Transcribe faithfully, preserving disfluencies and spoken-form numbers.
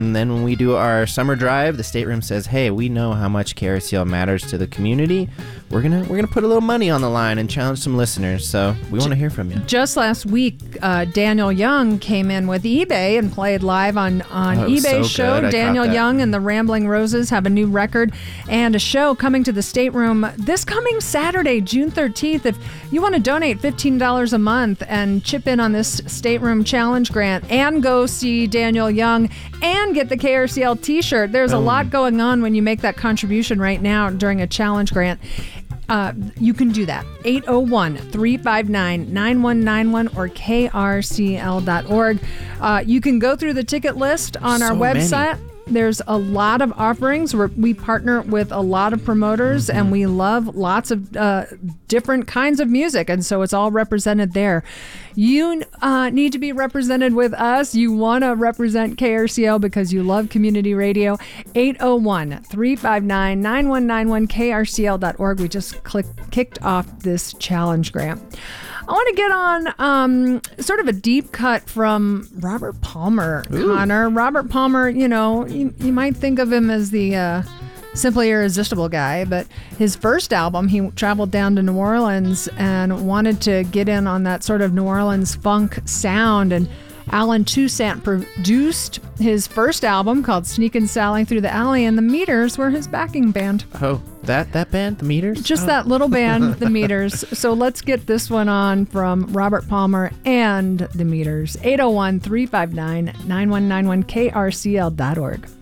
And then when we do our summer drive, the stateroom says, hey, we know how much K R C L matters to the community. We're gonna we're gonna put a little money on the line and challenge some listeners. So we want to hear from you. Just last week, uh, Daniel Young came in with eBay and played live on, on oh, eBay's so show. Good. Daniel Young and the Rambling Roses have a new record and a show coming to the stateroom this coming Saturday, June thirteenth. If you want to donate fifteen dollars a month and chip in on this stateroom challenge grant and go see Daniel Young and get the K R C L t-shirt, there's a oh. lot going on when you make that contribution right now during a challenge grant. Uh, you can do that. eight oh one, three five nine, nine one nine one or K R C L dot org. Uh, you can go through the ticket list on so our website. Many. There's a lot of offerings. We're, we partner with a lot of promoters, mm-hmm. and we love lots of uh, different kinds of music, and so it's all represented there. You uh, need to be represented with us. You want to represent K R C L because you love community radio. eight oh one, three five nine, nine one nine one, K R C L dot org. We just click, kicked off this challenge grant. I want to get on um, sort of a deep cut from Robert Palmer, Ooh. Connor. Robert Palmer, you know, you, you might think of him as the uh, Simply Irresistible guy, but his first album, he traveled down to New Orleans and wanted to get in on that sort of New Orleans funk sound, and Alan Toussaint produced his first album called Sneakin' Sally Through the Alley, and the Meters were his backing band. Oh, that that band, the Meters? Just oh. that little band, the Meters. So let's get this one on from Robert Palmer and the Meters. eight oh one, three five nine, nine one nine one, K R C L dot org.